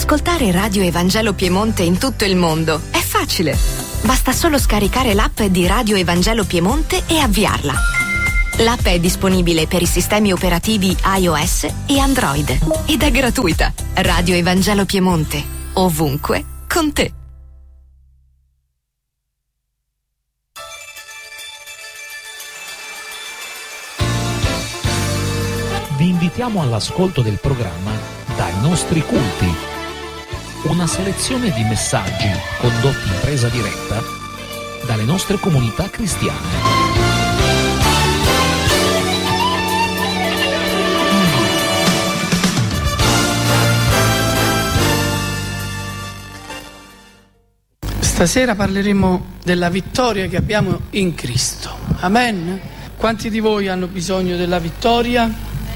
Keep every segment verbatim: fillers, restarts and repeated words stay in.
Ascoltare Radio Evangelo Piemonte in tutto il mondo è facile. Basta solo scaricare l'app di Radio Evangelo Piemonte e avviarla. L'app è disponibile per i sistemi operativi iOS e Android ed è gratuita. Radio Evangelo Piemonte, ovunque, con te. Vi invitiamo all'ascolto del programma Dai nostri culti, una selezione di messaggi condotti in presa diretta dalle nostre comunità cristiane. Stasera parleremo della vittoria che abbiamo in Cristo. Amen? Quanti di voi hanno bisogno della vittoria?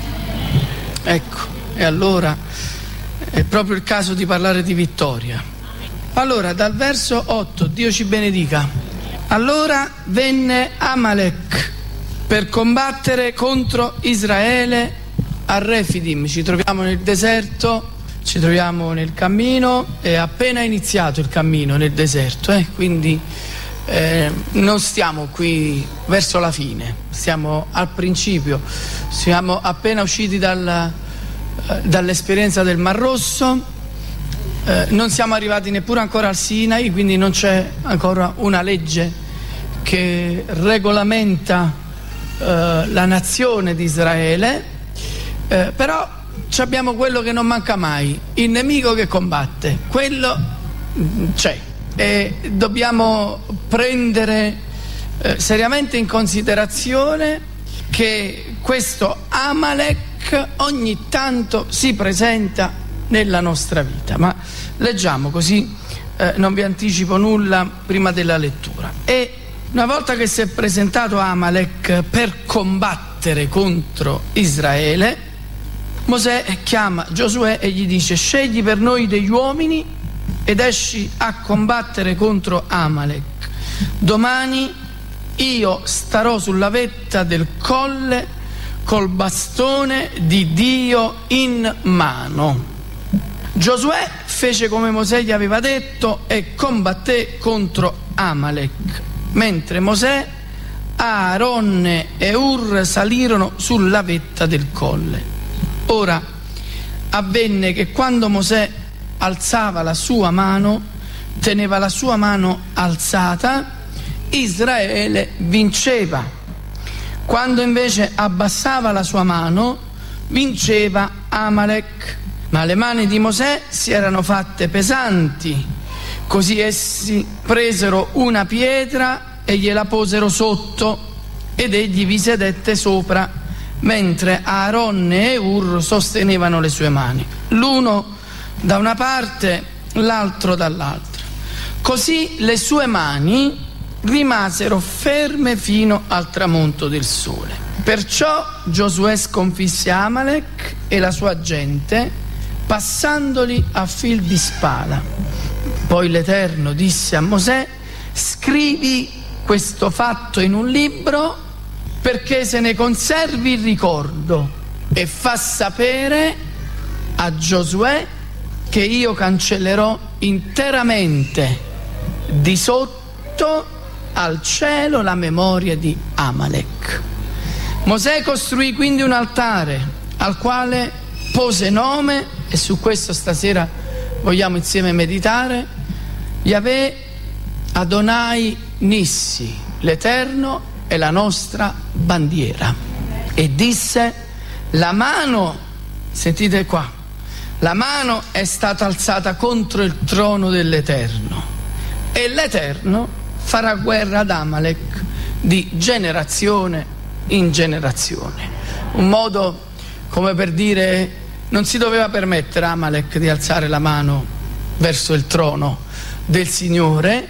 Ecco, e allora è proprio il caso di parlare di vittoria. Allora, dal verso otto, Dio ci benedica. Allora venne Amalek per combattere contro Israele a Refidim. Ci troviamo nel deserto. Ci troviamo nel cammino, è appena iniziato il cammino nel deserto, eh? quindi eh, non stiamo qui verso la fine, stiamo al principio, siamo appena usciti dal, eh, dall'esperienza del Mar Rosso, eh, non siamo arrivati neppure ancora al Sinai, quindi non c'è ancora una legge che regolamenta eh, la nazione di Israele, eh, però abbiamo quello che non manca mai, il nemico che combatte, quello c'è e dobbiamo prendere eh, seriamente in considerazione che questo Amalek ogni tanto si presenta nella nostra vita. Ma leggiamo così eh, non vi anticipo nulla prima della lettura. E una volta che si è presentato Amalek per combattere contro Israele, Mosè chiama Giosuè e gli dice: scegli per noi degli uomini ed esci a combattere contro Amalek. Domani io starò sulla vetta del colle col bastone di Dio in mano. Giosuè fece come Mosè gli aveva detto e combatté contro Amalek, mentre Mosè, Aaronne e Ur salirono sulla vetta del colle. Ora avvenne che quando Mosè alzava la sua mano, teneva la sua mano alzata, Israele vinceva. Quando invece abbassava la sua mano, vinceva Amalek. Ma le mani di Mosè si erano fatte pesanti, così essi presero una pietra e gliela posero sotto, ed egli vi sedette sopra, mentre Aaronne e Ur sostenevano le sue mani, l'uno da una parte, l'altro dall'altra. Così le sue mani rimasero ferme fino al tramonto del sole. Perciò Giosuè sconfisse Amalek e la sua gente, passandoli a fil di spada. Poi l'Eterno disse a Mosè: scrivi questo fatto in un libro, perché se ne conservi il ricordo, e fa sapere a Giosuè che io cancellerò interamente di sotto al cielo la memoria di Amalek. Mosè costruì quindi un altare al quale pose nome, e su questo stasera vogliamo insieme meditare: Yahweh Adonai Nissi, l'Eterno è la nostra bandiera. E disse: la mano, sentite qua, la mano è stata alzata contro il trono dell'Eterno, e l'Eterno farà guerra ad Amalek di generazione in generazione. Un modo come per dire: non si doveva permettere a Amalek di alzare la mano verso il trono del Signore.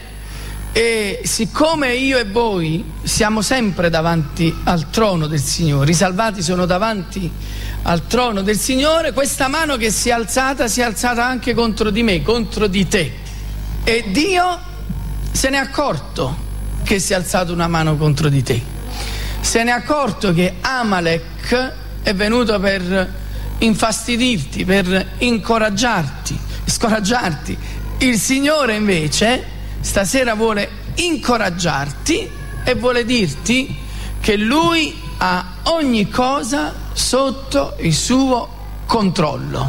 E siccome io e voi siamo sempre davanti al trono del Signore, i salvati sono davanti al trono del Signore, questa mano che si è alzata si è alzata anche contro di me, contro di te. E Dio se n'è accorto che si è alzata una mano contro di te, se n'è accorto che Amalek è venuto per infastidirti, per incoraggiarti, scoraggiarti. Il Signore invece stasera vuole incoraggiarti e vuole dirti che Lui ha ogni cosa sotto il suo controllo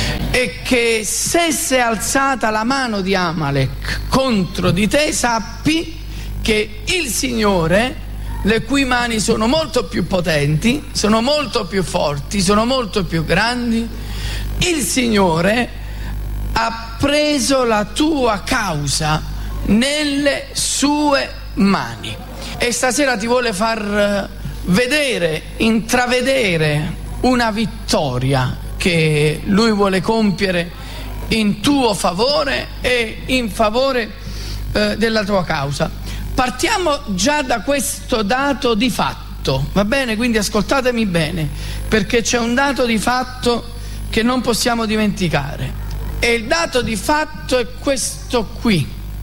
e che se si è alzata la mano di Amalek contro di te, sappi che il Signore, le cui mani sono molto più potenti, sono molto più forti, sono molto più grandi, il Signore ha preso la tua causa nelle sue mani e stasera ti vuole far vedere, intravedere una vittoria che Lui vuole compiere in tuo favore e in favore eh, della tua causa. Partiamo già da questo dato di fatto, va bene? Quindi ascoltatemi bene, perché c'è un dato di fatto che non possiamo dimenticare. E il dato di fatto è questo qui: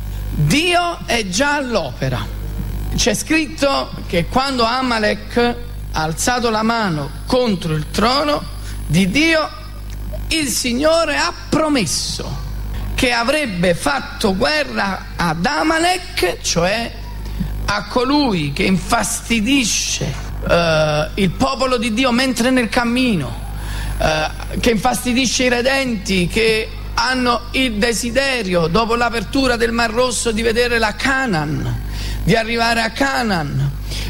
Dio è già all'opera. C'è scritto che quando Amalek ha alzato la mano contro il trono di Dio, il Signore ha promesso che avrebbe fatto guerra ad Amalek, cioè a colui che infastidisce uh, il popolo di Dio mentre è nel cammino, uh, che infastidisce i redenti, che hanno il desiderio, dopo l'apertura del Mar Rosso, di vedere la Canaan, di arrivare a Canaan,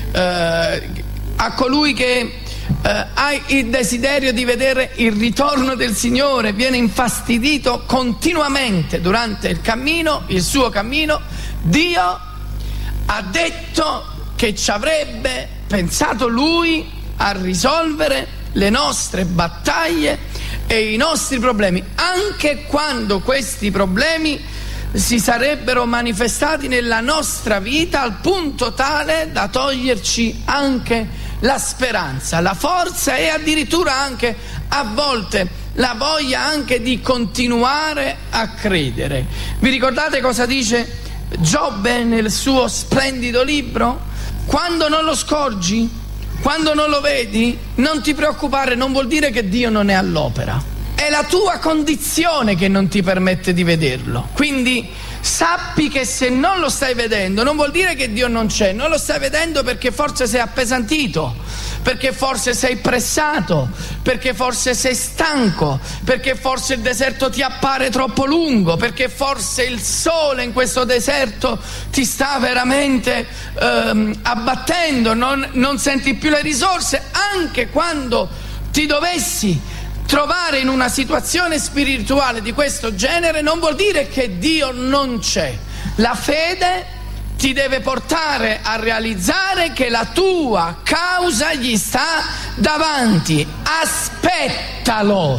eh, a colui che eh, ha il desiderio di vedere il ritorno del Signore, viene infastidito continuamente durante il cammino, il suo cammino. Dio ha detto che ci avrebbe pensato Lui a risolvere le nostre battaglie e i nostri problemi, anche quando questi problemi si sarebbero manifestati nella nostra vita al punto tale da toglierci anche la speranza, la forza e addirittura anche a volte la voglia anche di continuare a credere. Vi ricordate cosa dice Giobbe nel suo splendido libro? Quando non lo scorgi, quando non lo vedi, non ti preoccupare, non vuol dire che Dio non è all'opera. È la tua condizione che non ti permette di vederlo. Quindi sappi che se non lo stai vedendo non vuol dire che Dio non c'è, non lo stai vedendo perché forse sei appesantito, perché forse sei pressato, perché forse sei stanco, perché forse il deserto ti appare troppo lungo, perché forse il sole in questo deserto ti sta veramente ehm, abbattendo, non, non senti più le risorse. Anche quando ti dovessi trovare in una situazione spirituale di questo genere, non vuol dire che Dio non c'è. La fede ti deve portare a realizzare che la tua causa gli sta davanti. Aspettalo,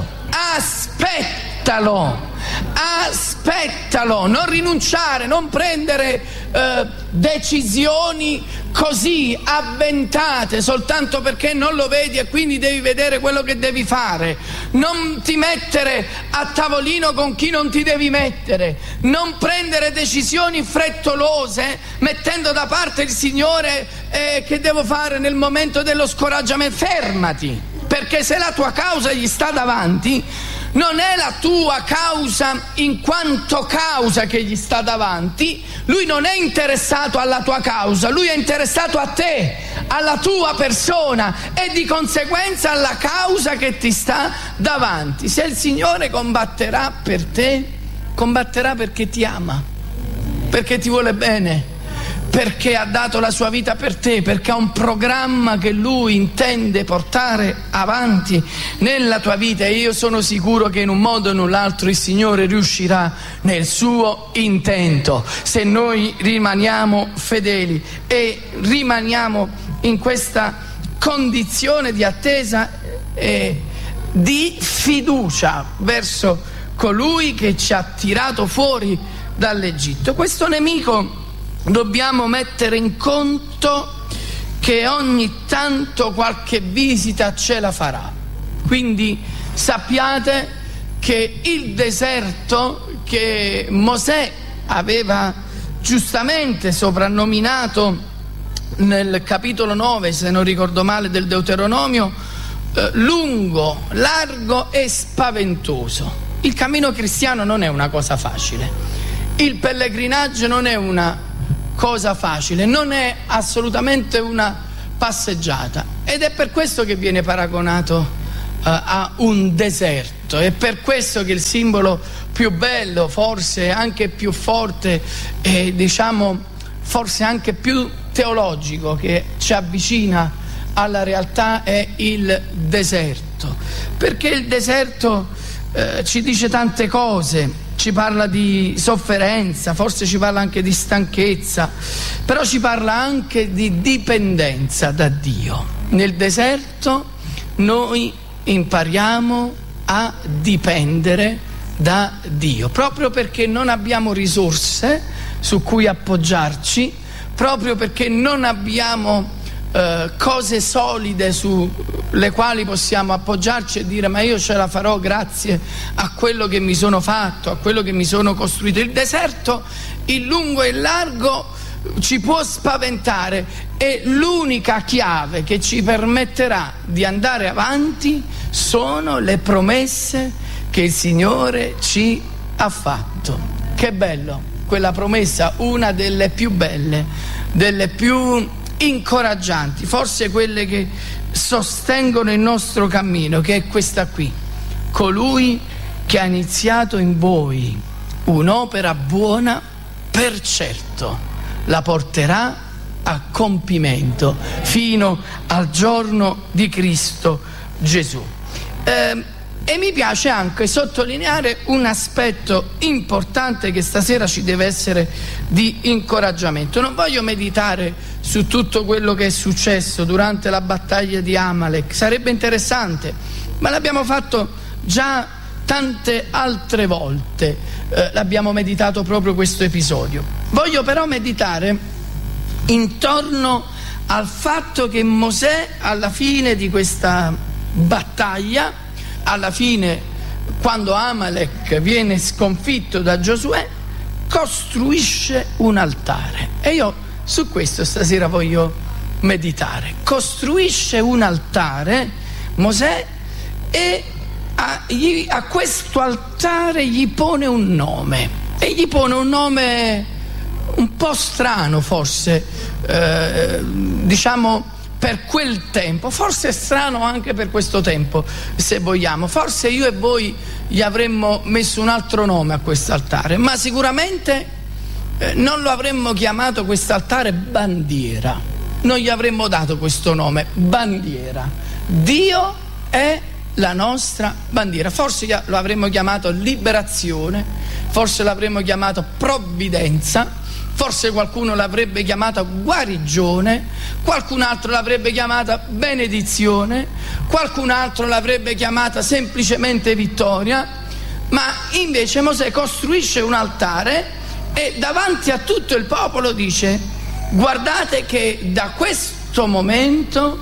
aspettalo, aspettalo, non rinunciare, non prendere eh, decisioni così avventate soltanto perché non lo vedi e quindi devi vedere quello che devi fare. Non ti mettere a tavolino con chi non ti devi mettere, non prendere decisioni frettolose mettendo da parte il Signore. Eh, che devo fare nel momento dello scoraggiamento? Fermati, perché se la tua causa gli sta davanti, non è la tua causa in quanto causa che gli sta davanti. Lui non è interessato alla tua causa, lui è interessato a te, alla tua persona e di conseguenza alla causa che ti sta davanti. Se il Signore combatterà per te, combatterà perché ti ama, perché ti vuole bene, perché ha dato la sua vita per te, perché ha un programma che Lui intende portare avanti nella tua vita, e io sono sicuro che in un modo o in un altro il Signore riuscirà nel suo intento, se noi rimaniamo fedeli e rimaniamo in questa condizione di attesa e di fiducia verso colui che ci ha tirato fuori dall'Egitto. Questo nemico dobbiamo mettere in conto che ogni tanto qualche visita ce la farà. Quindi sappiate che il deserto che Mosè aveva giustamente soprannominato nel capitolo nove, se non ricordo male, del Deuteronomio, eh, lungo, largo e spaventoso. Il cammino cristiano non è una cosa facile, il pellegrinaggio non è una cosa facile, non è assolutamente una passeggiata, ed è per questo che viene paragonato uh, a un deserto. È per questo che il simbolo più bello, forse anche più forte e diciamo forse anche più teologico, che ci avvicina alla realtà è il deserto, perché il deserto eh, ci dice tante cose. Ci parla di sofferenza, forse ci parla anche di stanchezza, però ci parla anche di dipendenza da Dio. Nel deserto noi impariamo a dipendere da Dio, proprio perché non abbiamo risorse su cui appoggiarci, proprio perché non abbiamo eh, cose solide sulle quali possiamo appoggiarci e dire: ma io ce la farò grazie a quello che mi sono fatto, a quello che mi sono costruito. Il deserto, il lungo e il largo, ci può spaventare, e l'unica chiave che ci permetterà di andare avanti sono le promesse che il Signore ci ha fatto. Che bello, quella promessa, una delle più belle, delle più incoraggianti, forse quelle che sostengono il nostro cammino, che è questa qui: colui che ha iniziato in voi un'opera buona, per certo la porterà a compimento fino al giorno di Cristo Gesù. Eh, e mi piace anche sottolineare un aspetto importante che stasera ci deve essere di incoraggiamento. Non voglio meditare su tutto quello che è successo durante la battaglia di Amalek, sarebbe interessante, ma l'abbiamo fatto già tante altre volte, eh, l'abbiamo meditato proprio questo episodio. Voglio però meditare intorno al fatto che Mosè, alla fine di questa battaglia, alla fine, quando Amalek viene sconfitto da Giosuè, costruisce un altare. E io su questo stasera voglio meditare. Costruisce un altare Mosè, e a, gli, a questo altare gli pone un nome, e gli pone un nome un po' strano, forse, eh, diciamo per quel tempo, forse è strano anche per questo tempo, se vogliamo. Forse io e voi gli avremmo messo un altro nome a quest'altare, ma sicuramente eh, non lo avremmo chiamato quest'altare bandiera, non gli avremmo dato questo nome, bandiera. Dio è la nostra bandiera. Forse lo avremmo chiamato liberazione, forse l'avremmo chiamato provvidenza, forse qualcuno l'avrebbe chiamata guarigione, qualcun altro l'avrebbe chiamata benedizione, qualcun altro l'avrebbe chiamata semplicemente vittoria. Ma invece Mosè costruisce un altare e davanti a tutto il popolo dice: guardate che da questo momento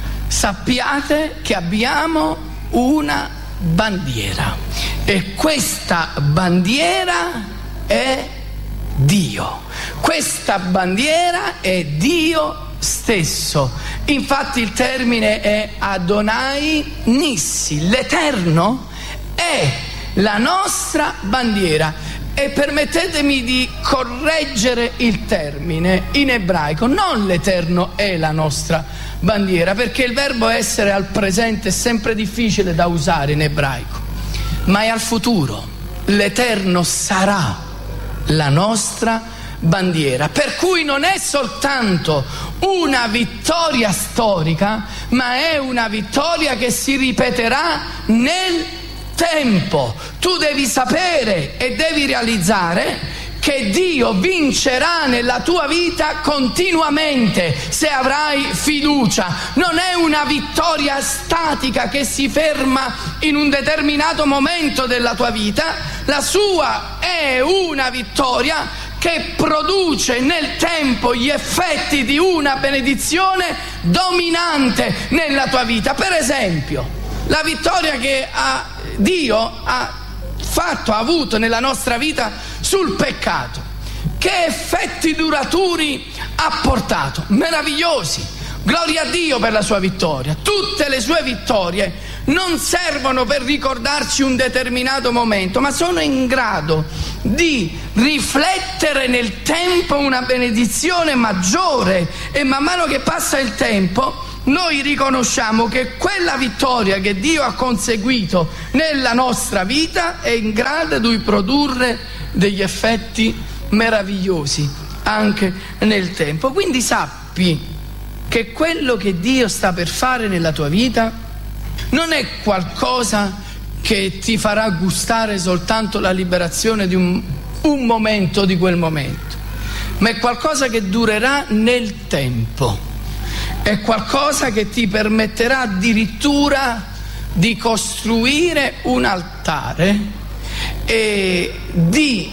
sappiate che abbiamo una bandiera, e questa bandiera è Dio. Questa bandiera è Dio stesso. Infatti il termine è Adonai Nissi, l'Eterno è la nostra bandiera. E permettetemi di correggere il termine in ebraico: non l'Eterno è la nostra bandiera, perché il verbo essere al presente è sempre difficile da usare in ebraico, ma è al futuro. L'Eterno sarà la nostra bandiera, per cui non è soltanto una vittoria storica, ma è una vittoria che si ripeterà nel tempo. Tu devi sapere e devi realizzare che Dio vincerà nella tua vita continuamente se avrai fiducia. Non è una vittoria statica che si ferma in un determinato momento della tua vita. La sua è una vittoria che produce nel tempo gli effetti di una benedizione dominante nella tua vita. Per esempio, la vittoria che ha, Dio ha fatto, ha avuto nella nostra vita sul peccato. Che effetti duraturi ha portato? Meravigliosi. Gloria a Dio per la sua vittoria. Tutte le sue vittorie non servono per ricordarci un determinato momento, ma sono in grado di riflettere nel tempo una benedizione maggiore, e man mano che passa il tempo noi riconosciamo che quella vittoria che Dio ha conseguito nella nostra vita è in grado di produrre degli effetti meravigliosi anche nel tempo. Quindi sappi che quello che Dio sta per fare nella tua vita non è qualcosa che ti farà gustare soltanto la liberazione di un, un momento di quel momento, ma è qualcosa che durerà nel tempo. È qualcosa che ti permetterà addirittura di costruire un altare e di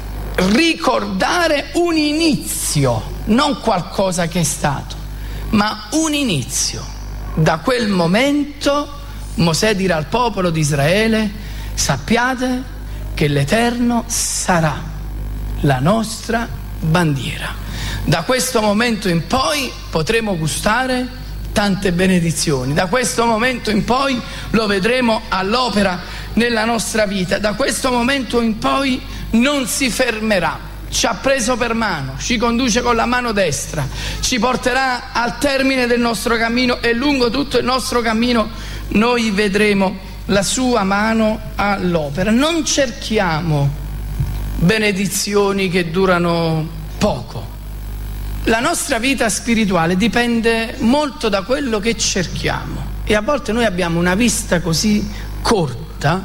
ricordare un inizio, non qualcosa che è stato, ma un inizio. Da quel momento Mosè dirà al popolo di Israele: sappiate che l'Eterno sarà la nostra bandiera. Da questo momento in poi potremo gustare tante benedizioni, da questo momento in poi lo vedremo all'opera nella nostra vita, da questo momento in poi non si fermerà, ci ha preso per mano, ci conduce con la mano destra, ci porterà al termine del nostro cammino, e lungo tutto il nostro cammino noi vedremo la sua mano all'opera. Non cerchiamo benedizioni che durano poco. La nostra vita spirituale dipende molto da quello che cerchiamo, e a volte noi abbiamo una vista così corta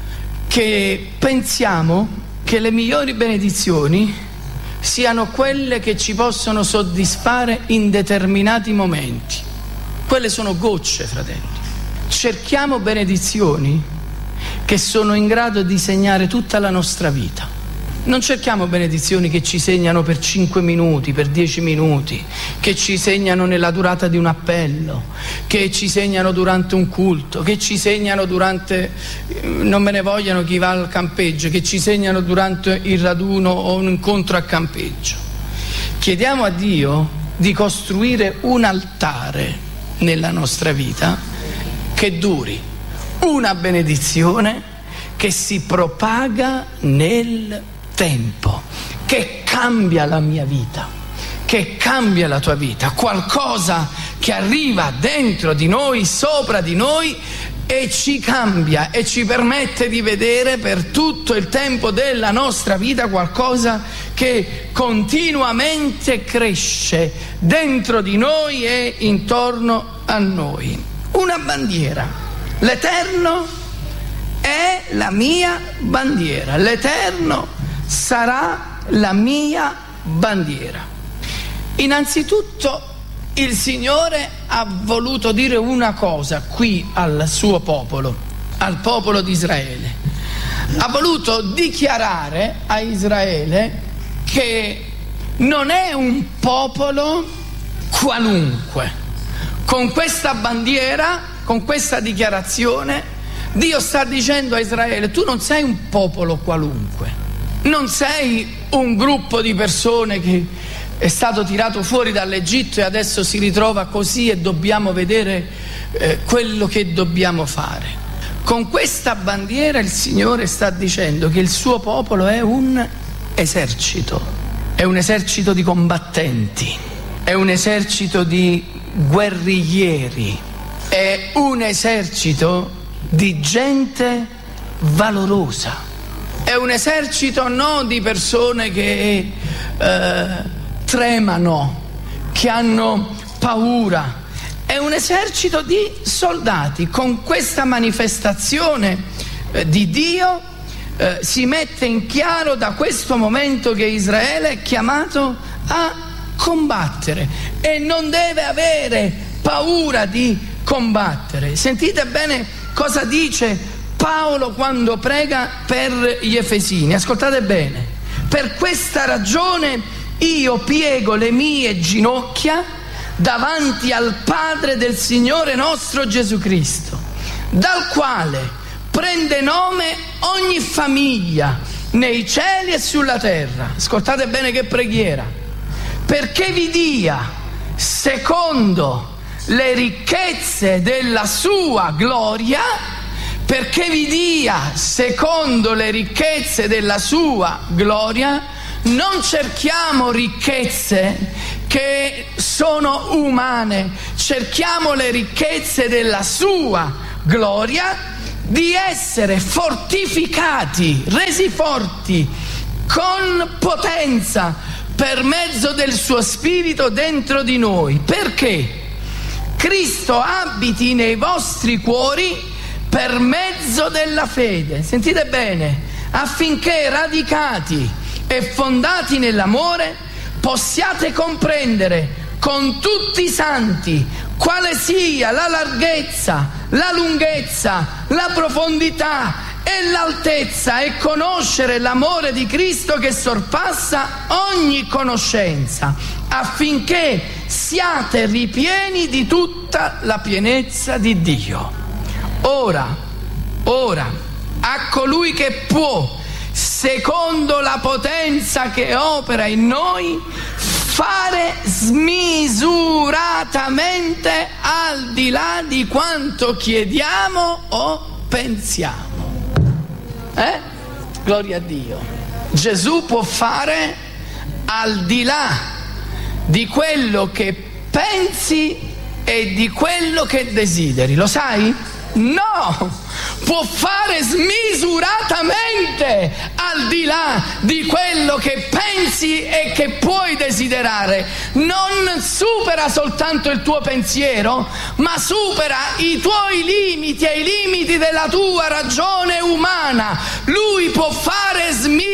che pensiamo che le migliori benedizioni siano quelle che ci possono soddisfare in determinati momenti. Quelle sono gocce, fratelli. Cerchiamo benedizioni che sono in grado di segnare tutta la nostra vita. Non cerchiamo benedizioni che ci segnano per cinque minuti, per dieci minuti, che ci segnano nella durata di un appello, che ci segnano durante un culto, che ci segnano durante, non me ne vogliano chi va al campeggio, che ci segnano durante il raduno o un incontro a campeggio. Chiediamo a Dio di costruire un altare nella nostra vita che duri, una benedizione che si propaga nel tempo, che cambia la mia vita, che cambia la tua vita, qualcosa che arriva dentro di noi, sopra di noi, e ci cambia e ci permette di vedere per tutto il tempo della nostra vita qualcosa che continuamente cresce dentro di noi e intorno a noi. Una bandiera. L'Eterno è la mia bandiera, l'Eterno sarà la mia bandiera. Innanzitutto il Signore ha voluto dire una cosa qui al suo popolo, al popolo di Israele. Ha voluto dichiarare a Israele che non è un popolo qualunque. Con questa bandiera, con questa dichiarazione, Dio sta dicendo a Israele: tu non sei un popolo qualunque. Non sei un gruppo di persone che è stato tirato fuori dall'Egitto e adesso si ritrova così e dobbiamo vedere eh, quello che dobbiamo fare. Con questa bandiera il Signore sta dicendo che il suo popolo è un esercito, è un esercito di combattenti, è un esercito di guerriglieri, è un esercito di gente valorosa. È un esercito non di persone che eh, tremano, che hanno paura. È un esercito di soldati. Con questa manifestazione eh, di Dio eh, si mette in chiaro da questo momento che Israele è chiamato a combattere e non deve avere paura di combattere. Sentite bene cosa dice Paolo quando prega per gli Efesini, ascoltate bene: per questa ragione io piego le mie ginocchia davanti al Padre del Signore nostro Gesù Cristo, dal quale prende nome ogni famiglia nei cieli e sulla terra. Ascoltate bene che preghiera: perché vi dia, secondo le ricchezze della sua gloria, perché vi dia secondo le ricchezze della sua gloria. Non cerchiamo ricchezze che sono umane, cerchiamo le ricchezze della sua gloria, di essere fortificati, resi forti con potenza per mezzo del suo spirito dentro di noi, perché Cristo abiti nei vostri cuori per mezzo della fede. Sentite bene, affinché radicati e fondati nell'amore possiate comprendere con tutti i santi quale sia la larghezza, la lunghezza, la profondità e l'altezza, e conoscere l'amore di Cristo che sorpassa ogni conoscenza, affinché siate ripieni di tutta la pienezza di Dio. Ora, ora, a colui che può, secondo la potenza che opera in noi, fare smisuratamente al di là di quanto chiediamo o pensiamo. Eh? Gloria a Dio. Gesù può fare al di là di quello che pensi e di quello che desideri. Lo sai? No! Può fare smisuratamente al di là di quello che pensi e che puoi desiderare. Non supera soltanto il tuo pensiero, ma supera i tuoi limiti e i limiti della tua ragione umana. Lui può fare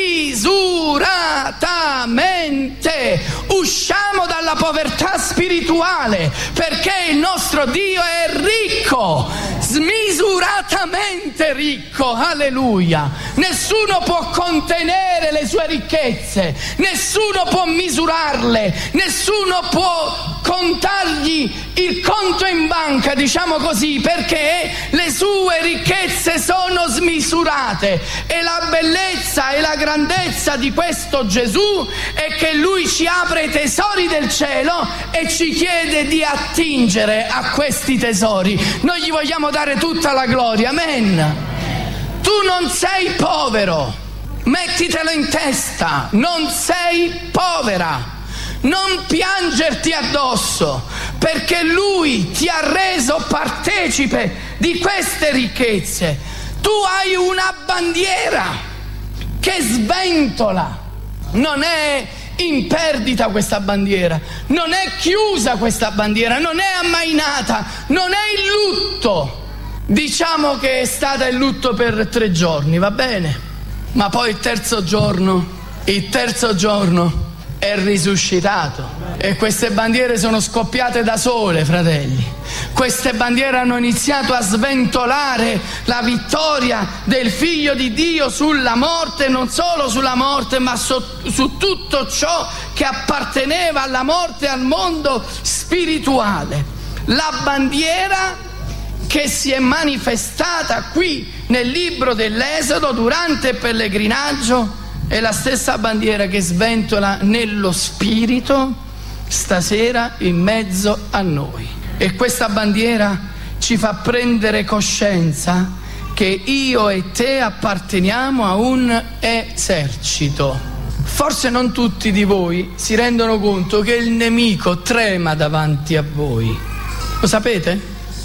smisuratamente. Usciamo dalla povertà spirituale, perché il nostro Dio è ricco, smisuratamente ricco, alleluia. Nessuno può contenere le sue ricchezze, nessuno può misurarle, nessuno può contargli il conto in banca, diciamo così, perché le sue ricchezze sono smisurate. E la bellezza e la grandezza di questo Gesù è che lui ci apre i tesori del cielo e ci chiede di attingere a questi tesori. Noi gli vogliamo dare tutta la gloria, amen. Tu non sei povero, mettitelo in testa, non sei povera. Non piangerti addosso, perché lui ti ha reso partecipe di queste ricchezze. Tu hai una bandiera che sventola, non è in perdita questa bandiera, non è chiusa questa bandiera, non è ammainata, non è in lutto. Diciamo che è stata in lutto per tre giorni, va bene? Ma poi il terzo giorno, il terzo giorno è risuscitato, e queste bandiere sono scoppiate da sole, fratelli. Queste bandiere hanno iniziato a sventolare la vittoria del Figlio di Dio sulla morte, non solo sulla morte, ma su, su tutto ciò che apparteneva alla morte e al mondo spirituale. La bandiera che si è manifestata qui nel libro dell'Esodo durante il pellegrinaggio è la stessa bandiera che sventola nello spirito stasera in mezzo a noi. E questa bandiera ci fa prendere coscienza che io e te apparteniamo a un esercito. Forse non tutti di voi si rendono conto che il nemico trema davanti a voi. Lo sapete?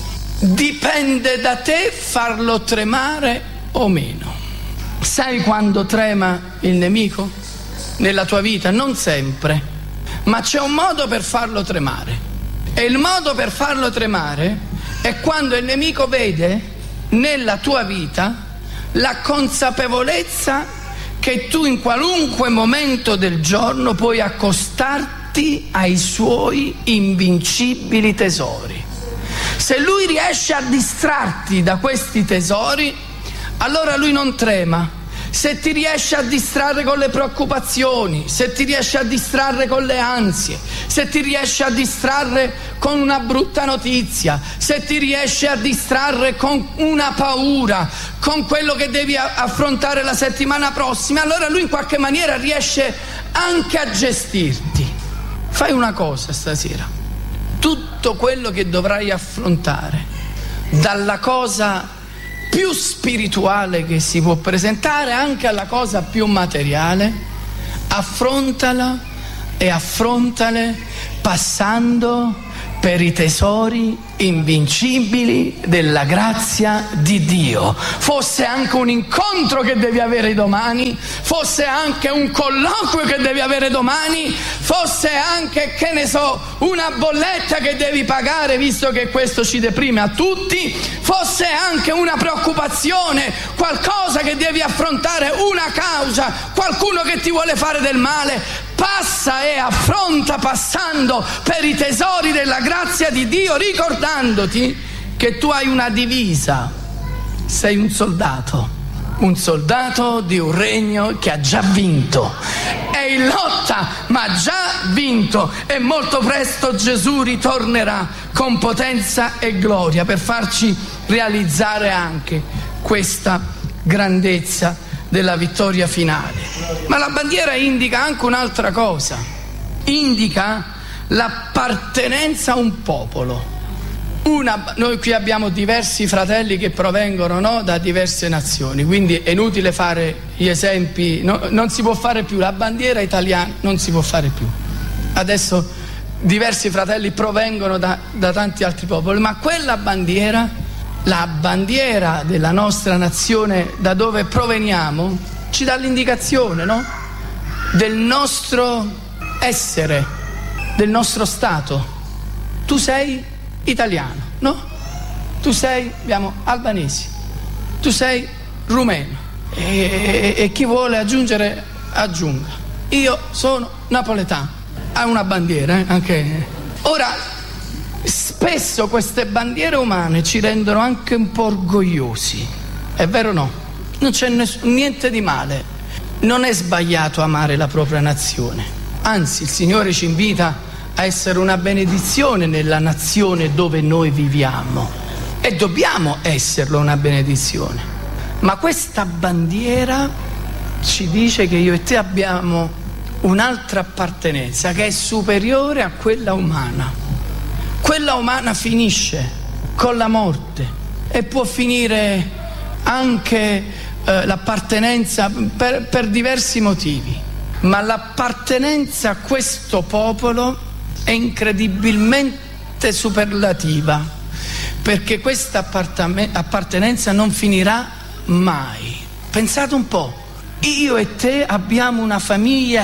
Dipende da te farlo tremare o meno. Sai quando trema il nemico nella tua vita? Non sempre, ma c'è un modo per farlo tremare. E il modo per farlo tremare è quando il nemico vede nella tua vita la consapevolezza che tu in qualunque momento del giorno puoi accostarti ai suoi invincibili tesori. Se lui riesce a distrarti da questi tesori, allora lui non trema. Se ti riesce a distrarre con le preoccupazioni, se ti riesce a distrarre con le ansie, se ti riesce a distrarre con una brutta notizia, se ti riesce a distrarre con una paura, con quello che devi affrontare la settimana prossima, allora lui in qualche maniera riesce anche a gestirti. Fai una cosa stasera: tutto quello che dovrai affrontare, dalla cosa più spirituale che si può presentare anche alla cosa più materiale, affrontala e affrontale passando per i tesori invincibili della grazia di Dio. Fosse anche un incontro che devi avere domani, fosse anche un colloquio che devi avere domani, fosse anche, che ne so, una bolletta che devi pagare, visto che questo ci deprime a tutti, fosse anche una preoccupazione, qualcosa che devi affrontare, una causa, qualcuno che ti vuole fare del male. Passa e affronta passando per i tesori della grazia di Dio, ricordandoti che tu hai una divisa, sei un soldato, un soldato di un regno che ha già vinto, è in lotta ma ha già vinto, e molto presto Gesù ritornerà con potenza e gloria per farci realizzare anche questa grandezza della vittoria finale. Ma la bandiera indica anche un'altra cosa, indica l'appartenenza a un popolo. Una, noi qui abbiamo diversi fratelli che provengono, no, da diverse nazioni, quindi è inutile fare gli esempi, no, non si può fare più, la bandiera italiana non si può fare più. Adesso diversi fratelli provengono da, da tanti altri popoli, ma quella bandiera, la bandiera della nostra nazione, da dove proveniamo, ci dà l'indicazione, no? Del nostro essere, del nostro stato. Tu sei italiano, no? Tu sei, abbiamo, albanesi, tu sei rumeno, e, e, e chi vuole aggiungere aggiunga. Io sono napoletano, ha una bandiera, eh? Anche ora. Spesso queste bandiere umane ci rendono anche un po' orgogliosi, è vero o no? Non c'è ness- niente di male, non è sbagliato amare la propria nazione, anzi il Signore ci invita a essere una benedizione nella nazione dove noi viviamo, e dobbiamo esserlo una benedizione. Ma questa bandiera ci dice che io e te abbiamo un'altra appartenenza che è superiore a quella umana. Quella umana finisce con la morte, e può finire anche eh, l'appartenenza per, per diversi motivi, ma l'appartenenza a questo popolo è incredibilmente superlativa, perché questa appartenenza non finirà mai. Pensate un po', io e te abbiamo una famiglia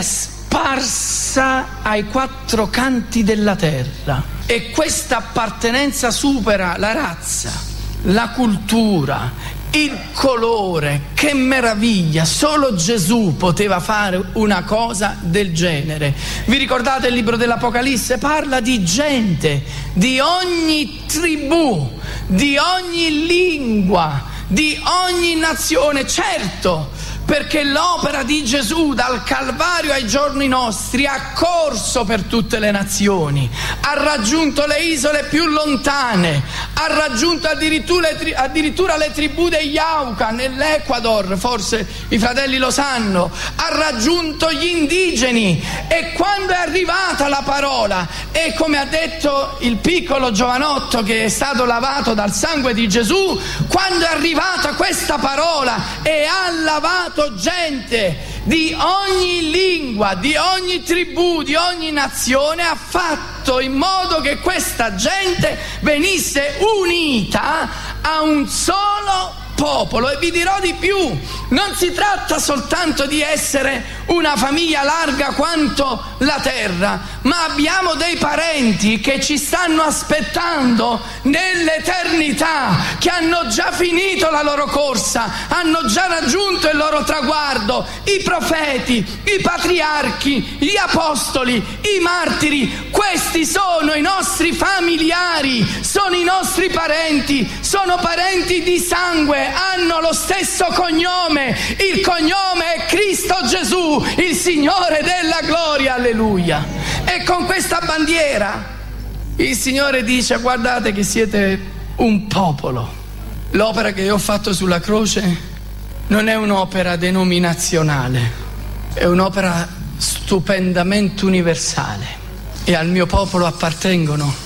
sparsa ai quattro canti della terra, e questa appartenenza supera la razza, la cultura, il colore. Che meraviglia, solo Gesù poteva fare una cosa del genere. Vi ricordate il libro dell'Apocalisse? Parla di gente di ogni tribù, di ogni lingua, di ogni nazione. Certo, perché l'opera di Gesù dal Calvario ai giorni nostri ha corso per tutte le nazioni, ha raggiunto le isole più lontane, ha raggiunto addirittura, addirittura le tribù degli Auca nell'Ecuador, forse i fratelli lo sanno, ha raggiunto gli indigeni. E quando è arrivata la parola, e come ha detto il piccolo giovanotto che è stato lavato dal sangue di Gesù, quando è arrivata questa parola e ha lavato gente di ogni lingua, di ogni tribù, di ogni nazione, ha fatto in modo che questa gente venisse unita a un solo popolo. E vi dirò di più, non si tratta soltanto di essere una famiglia larga quanto la terra, ma abbiamo dei parenti che ci stanno aspettando nell'eternità, che hanno già finito la loro corsa, hanno già raggiunto il loro traguardo, i profeti, i patriarchi, gli apostoli, i martiri. Questi sono i nostri familiari, sono i nostri parenti, sono parenti di sangue, hanno lo stesso cognome, il cognome è Cristo Gesù, il Signore della gloria, alleluia. E con questa bandiera il Signore dice: guardate che siete un popolo. L'opera che io ho fatto sulla croce non è un'opera denominazionale, è un'opera stupendamente universale, e al mio popolo appartengono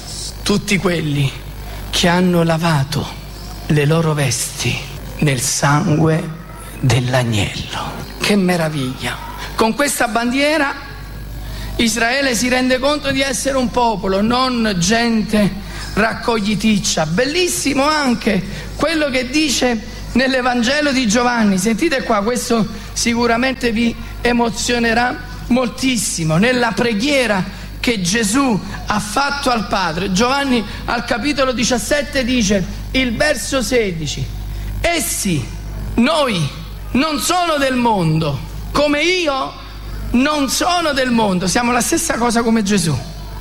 tutti quelli che hanno lavato le loro vesti nel sangue dell'agnello. Che meraviglia! Con questa bandiera Israele si rende conto di essere un popolo, non gente raccogliticcia. Bellissimo anche quello che dice nell'Evangelo di Giovanni. Sentite qua, questo sicuramente vi emozionerà moltissimo. Nella preghiera che Gesù ha fatto al Padre, Giovanni al capitolo diciassette dice, il verso sedici: essi, noi, non sono del mondo, come io non sono del mondo. Siamo la stessa cosa come Gesù.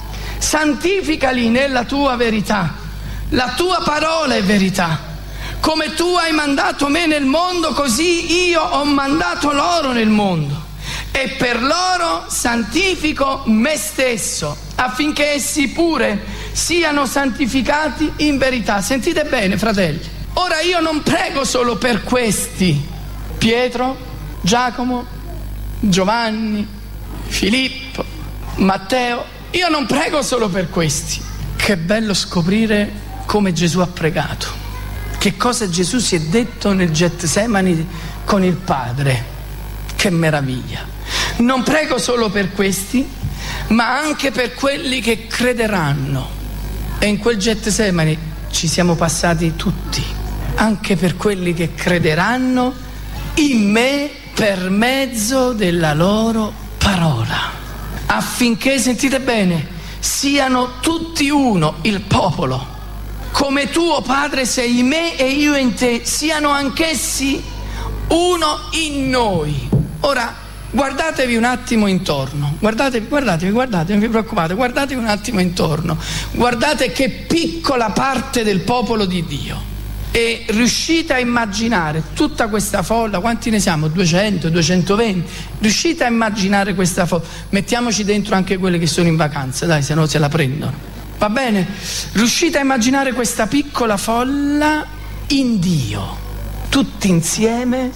Santificali nella tua verità, la tua parola è verità. Come tu hai mandato me nel mondo, così io ho mandato loro nel mondo. E per loro santifico me stesso, affinché essi pure siano santificati in verità. Sentite bene, fratelli. Ora io non prego solo per questi, Pietro, Giacomo, Giovanni, Filippo, Matteo. Io non prego solo per questi. Che bello scoprire come Gesù ha pregato, che cosa Gesù si è detto nel Getsemani con il Padre. Che meraviglia! Non prego solo per questi, ma anche per quelli che crederanno. E in quel Getsemani ci siamo passati tutti, anche per quelli che crederanno in me per mezzo della loro parola, affinché, sentite bene, siano tutti uno, il popolo, come tu, o Padre, sei in me e io in te, siano anch'essi uno in noi. Ora guardatevi un attimo intorno, guardatevi, guardatevi, guardate, non vi preoccupate, guardatevi un attimo intorno, guardate che piccola parte del popolo di Dio, e riuscite a immaginare tutta questa folla. Quanti ne siamo? duecento, duecentoventi? Riuscite a immaginare questa folla? Mettiamoci dentro anche quelle che sono in vacanza, dai, se no se la prendono, va bene? Riuscite a immaginare questa piccola folla in Dio, tutti insieme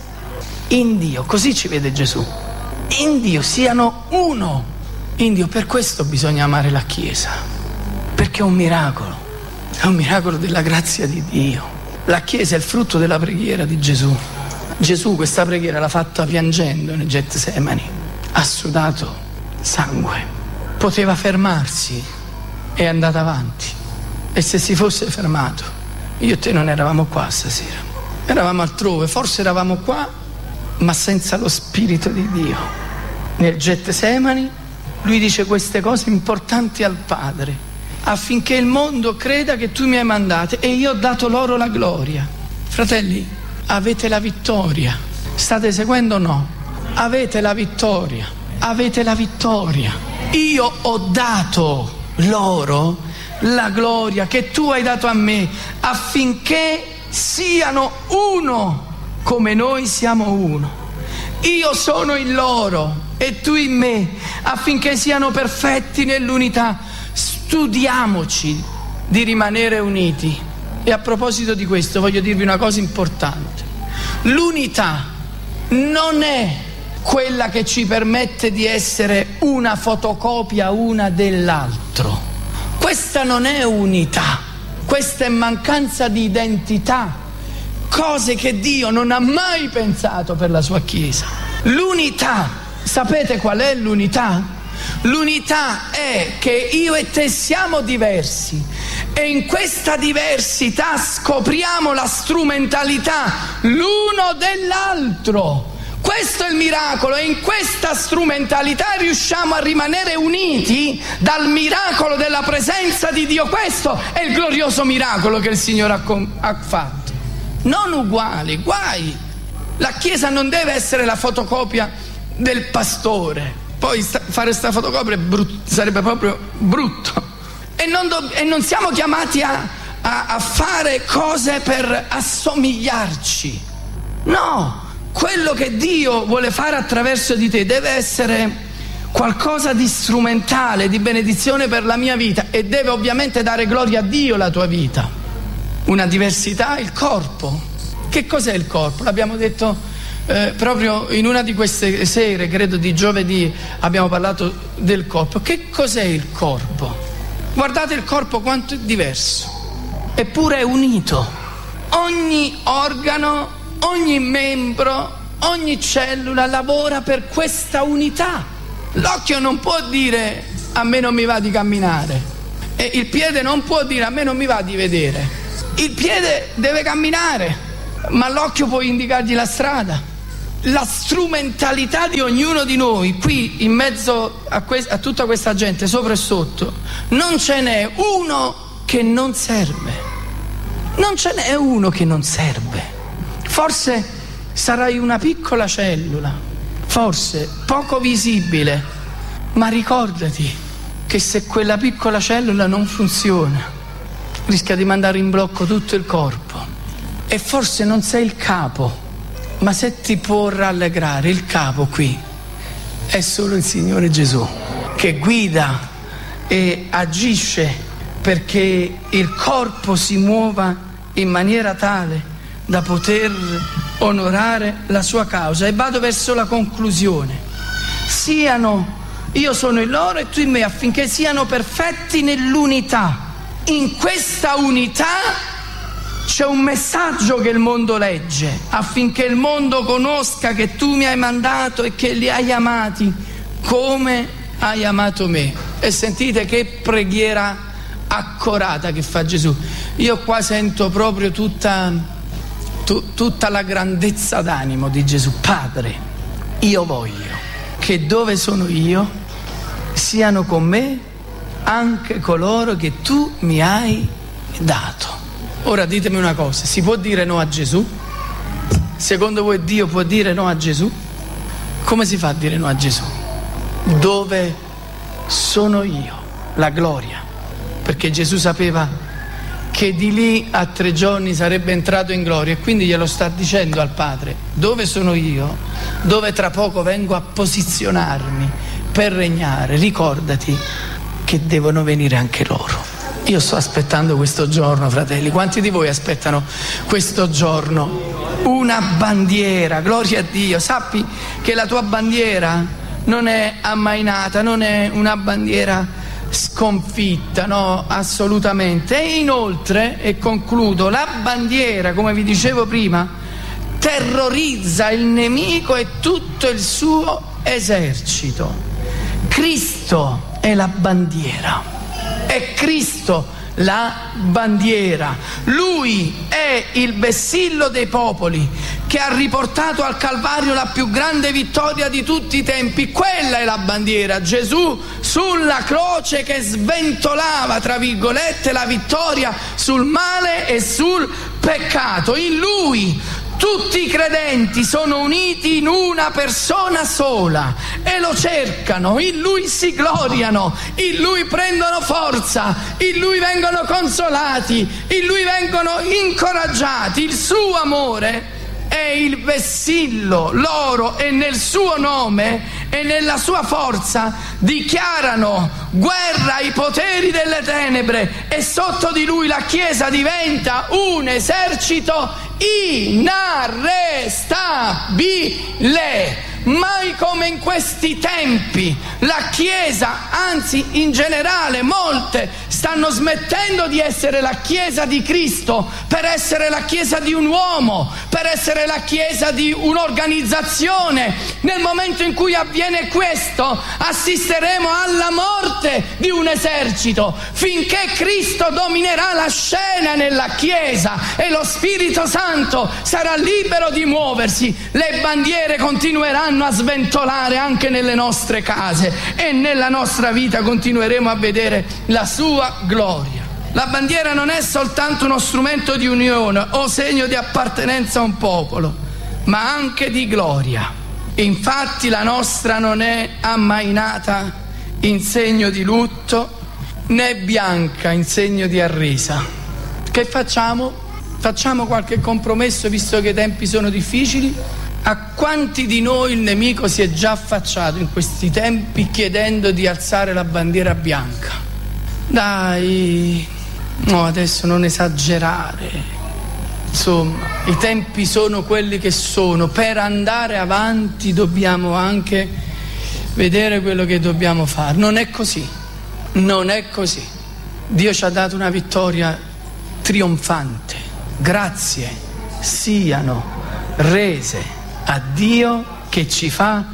in Dio? Così ci vede Gesù, in Dio, siano uno in Dio. Per questo bisogna amare la Chiesa, perché è un miracolo, è un miracolo della grazia di Dio. La Chiesa è il frutto della preghiera di Gesù. Gesù questa preghiera l'ha fatta piangendo nel Getsemani, ha sudato sangue, poteva fermarsi, è andato avanti. E se si fosse fermato, io e te non eravamo qua stasera, eravamo altrove, forse eravamo qua, ma senza lo Spirito di Dio. Nel Getsemani lui dice queste cose importanti al Padre, affinché il mondo creda che tu mi hai mandati e io ho dato loro la gloria. Fratelli, avete la vittoria. State seguendo o no? Avete la vittoria, avete la vittoria. Io ho dato loro la gloria che tu hai dato a me, affinché siano uno come noi siamo uno. Io sono in loro e tu in me, affinché siano perfetti nell'unità. Studiamoci di rimanere uniti. E a proposito di questo voglio dirvi una cosa importante. L'unità non è quella che ci permette di essere una fotocopia una dell'altro. Questa non è unità, questa è mancanza di identità, cose che Dio non ha mai pensato per la sua Chiesa. L'unità, sapete qual è l'unità? L'unità è che io e te siamo diversi e in questa diversità scopriamo la strumentalità l'uno dell'altro. Questo è il miracolo, e in questa strumentalità riusciamo a rimanere uniti dal miracolo della presenza di Dio. Questo è il glorioso miracolo che il Signore ha, com- ha fatto. Non uguali, guai. La Chiesa non deve essere la fotocopia del pastore. Poi sta- fare questa fotocopia è brut- sarebbe proprio brutto. E non, do- e non siamo chiamati a, a-, a fare cose per assomigliarci. No, quello che Dio vuole fare attraverso di te deve essere qualcosa di strumentale, di benedizione per la mia vita, e deve ovviamente dare gloria a Dio la tua vita. Una diversità, il corpo. Che cos'è il corpo? L'abbiamo detto Eh, proprio in una di queste sere, credo di giovedì, abbiamo parlato del corpo. Che cos'è il corpo? Guardate il corpo quanto è diverso, eppure è unito. Ogni organo, ogni membro, ogni cellula lavora per questa unità. L'occhio non può dire a me non mi va di camminare, e il piede non può dire a me non mi va di vedere. Il piede deve camminare, ma l'occhio può indicargli la strada. La strumentalità di ognuno di noi qui in mezzo a, que- a tutta questa gente sopra e sotto, non ce n'è uno che non serve, non ce n'è uno che non serve. Forse sarai una piccola cellula, forse poco visibile, ma ricordati che se quella piccola cellula non funziona rischia di mandare in blocco tutto il corpo. E forse non sei il capo, ma se ti può rallegrare, il capo qui è solo il Signore Gesù, che guida e agisce perché il corpo si muova in maniera tale da poter onorare la sua causa. E vado verso la conclusione. Siano, io sono in loro e tu in me, affinché siano perfetti nell'unità. In questa unità c'è un messaggio che il mondo legge, affinché il mondo conosca che tu mi hai mandato e che li hai amati come hai amato me. E sentite che preghiera accorata che fa Gesù. Io qua sento proprio tutta, tu, tutta la grandezza d'animo di Gesù. Padre, io voglio che dove sono io siano con me anche coloro che tu mi hai dato. Ora ditemi una cosa, si può dire no a Gesù? Secondo voi Dio può dire no a Gesù? Come si fa a dire no a Gesù? Dove sono io? La gloria. Perché Gesù sapeva che di lì a tre giorni sarebbe entrato in gloria, e quindi glielo sta dicendo al Padre: dove sono io, dove tra poco vengo a posizionarmi per regnare, ricordati che devono venire anche loro. Io sto aspettando questo giorno, fratelli. Quanti di voi aspettano questo giorno? Una bandiera, gloria a Dio. Sappi che la tua bandiera non è ammainata, non è una bandiera sconfitta, no, assolutamente. E inoltre, e concludo, la bandiera, come vi dicevo prima, terrorizza il nemico e tutto il suo esercito. Cristo è la bandiera. È Cristo la bandiera. Lui è il vessillo dei popoli che ha riportato al Calvario la più grande vittoria di tutti i tempi. Quella è la bandiera. Gesù sulla croce che sventolava, tra virgolette, la vittoria sul male e sul peccato. In Lui tutti i credenti sono uniti in una persona sola e lo cercano, in Lui si gloriano, in Lui prendono forza, in Lui vengono consolati, in Lui vengono incoraggiati. Il suo amore è il vessillo, loro, e nel suo nome e nella sua forza dichiarano guerra ai poteri delle tenebre, e sotto di lui la Chiesa diventa un esercito inarrestabile. Mai come in questi tempi la Chiesa, anzi in generale molte, stanno smettendo di essere la Chiesa di Cristo per essere la Chiesa di un uomo, per essere la Chiesa di un'organizzazione. Nel momento in cui avviene questo, assisteremo alla morte di un esercito, finché Cristo dominerà la scena nella Chiesa e lo Spirito Santo sarà libero di muoversi. Le bandiere continueranno a sventolare anche nelle nostre case, e nella nostra vita continueremo a vedere la sua gloria. La bandiera non è soltanto uno strumento di unione o segno di appartenenza a un popolo, ma anche di gloria. Infatti la nostra non è ammainata in segno di lutto, né bianca in segno di arresa. Che facciamo? Facciamo qualche compromesso, visto che i tempi sono difficili? A quanti di noi il nemico si è già affacciato in questi tempi chiedendo di alzare la bandiera bianca? Dai, no, adesso non esagerare. Insomma, i tempi sono quelli che sono. Per andare avanti dobbiamo anche vedere quello che dobbiamo fare. Non è così, non è così. Dio ci ha dato una vittoria trionfante. Grazie siano rese a Dio che ci fa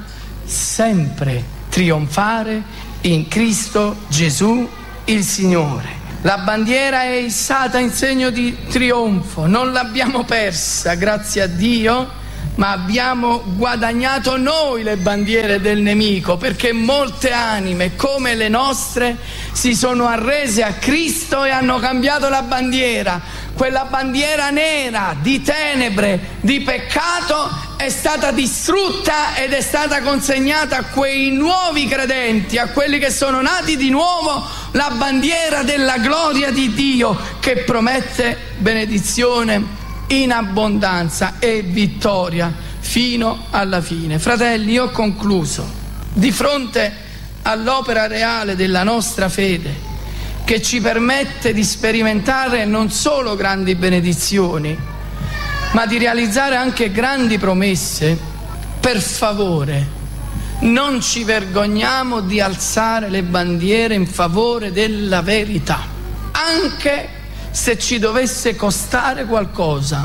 sempre trionfare in Cristo Gesù il Signore. La bandiera è issata in segno di trionfo, non l'abbiamo persa, grazie a Dio, ma abbiamo guadagnato noi le bandiere del nemico, perché molte anime come le nostre si sono arrese a Cristo e hanno cambiato la bandiera. Quella bandiera nera di tenebre, di peccato è stata distrutta ed è stata consegnata a quei nuovi credenti, a quelli che sono nati di nuovo, la bandiera della gloria di Dio che promette benedizione in abbondanza e vittoria fino alla fine. Fratelli, io ho concluso. Di fronte all'opera reale della nostra fede, che ci permette di sperimentare non solo grandi benedizioni, ma di realizzare anche grandi promesse, per favore, non ci vergogniamo di alzare le bandiere in favore della verità, anche se ci dovesse costare qualcosa,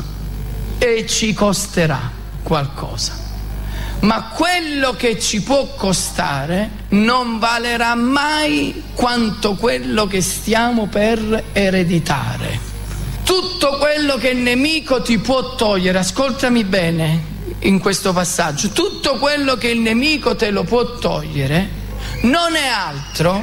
e ci costerà qualcosa. Ma quello che ci può costare non valerà mai quanto quello che stiamo per ereditare. Tutto quello che il nemico ti può togliere, ascoltami bene in questo passaggio, tutto quello che il nemico te lo può togliere non è altro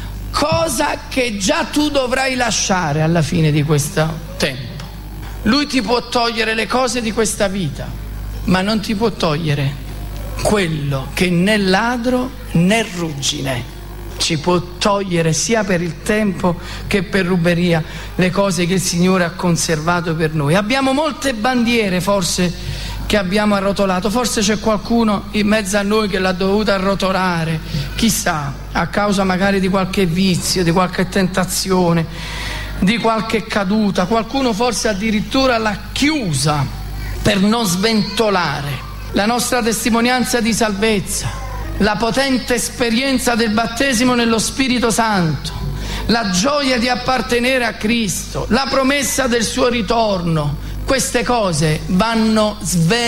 cosa che già tu dovrai lasciare alla fine di questo tempo. Lui ti può togliere le cose di questa vita, ma non ti può togliere quello che né ladro né ruggine ci può togliere, sia per il tempo che per ruberia, le cose che il Signore ha conservato per noi. Abbiamo molte bandiere forse che abbiamo arrotolato, forse c'è qualcuno in mezzo a noi che l'ha dovuta arrotolare, chissà, a causa magari di qualche vizio, di qualche tentazione, di qualche caduta. Qualcuno forse addirittura l'ha chiusa per non sventolare la nostra testimonianza di salvezza, la potente esperienza del battesimo nello Spirito Santo, la gioia di appartenere a Cristo, la promessa del suo ritorno. Queste cose vanno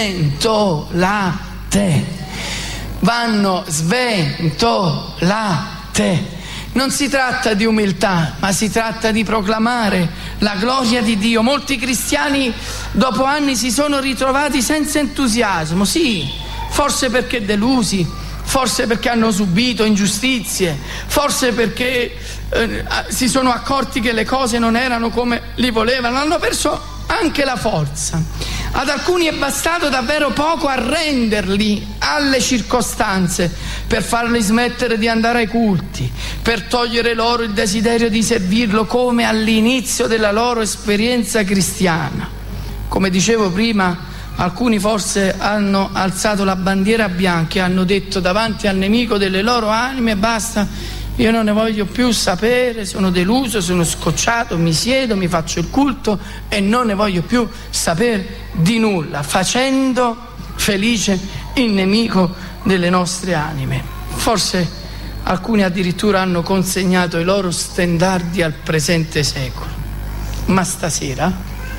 sventolate, vanno sventolate. Non si tratta di umiltà, ma si tratta di proclamare la gloria di Dio. Molti cristiani dopo anni si sono ritrovati senza entusiasmo, sì, forse perché delusi, forse perché hanno subito ingiustizie, forse perché eh, si sono accorti che le cose non erano come li volevano, hanno perso anche la forza. Ad alcuni è bastato davvero poco arrenderli alle circostanze per farli smettere di andare ai culti, per togliere loro il desiderio di servirlo come all'inizio della loro esperienza cristiana. Come dicevo prima, alcuni forse hanno alzato la bandiera bianca e hanno detto davanti al nemico delle loro anime: basta, io non ne voglio più sapere, sono deluso, sono scocciato, mi siedo, mi faccio il culto e non ne voglio più sapere di nulla, facendo felice il nemico delle nostre anime. Forse alcuni addirittura hanno consegnato i loro stendardi al presente secolo. Ma stasera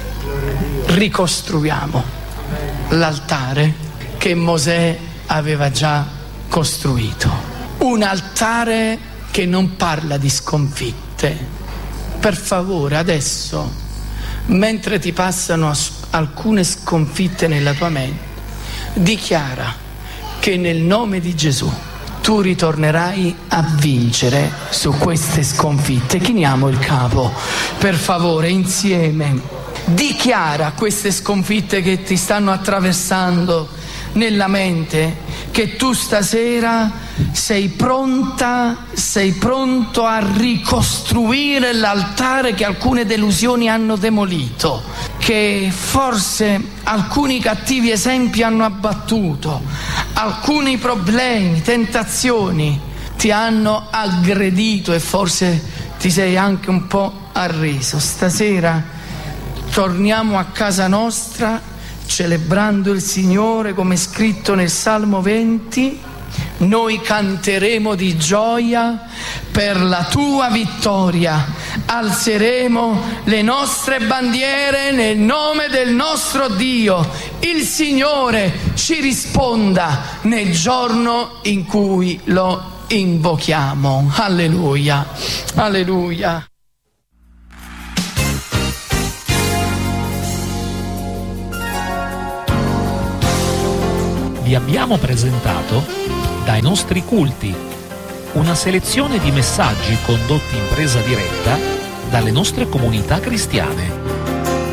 ricostruiamo l'altare che Mosè aveva già costruito. Un altare che non parla di sconfitte. Per favore, adesso, mentre ti passano alcune sconfitte nella tua mente, dichiara che nel nome di Gesù tu ritornerai a vincere su queste sconfitte. Chiniamo il capo, per favore, insieme. Dichiara queste sconfitte che ti stanno attraversando nella mente, che tu stasera sei pronta, sei pronto a ricostruire l'altare che alcune delusioni hanno demolito, che forse alcuni cattivi esempi hanno abbattuto, alcuni problemi, tentazioni ti hanno aggredito e forse ti sei anche un po' arreso. Stasera torniamo a casa nostra celebrando il Signore, come è scritto nel Salmo venti. Noi canteremo di gioia per la tua vittoria. Alzeremo le nostre bandiere nel nome del nostro Dio. Il Signore ci risponda nel giorno in cui lo invochiamo. Alleluia, alleluia. Vi abbiamo presentato Dai nostri culti, una selezione di messaggi condotti in presa diretta dalle nostre comunità cristiane.